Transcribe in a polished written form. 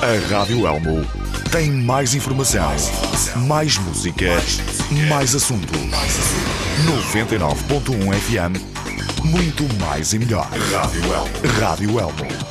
A Rádio Elmo tem mais informação, mais música, mais assunto. 99.1 FM, muito mais e melhor. Rádio Elmo.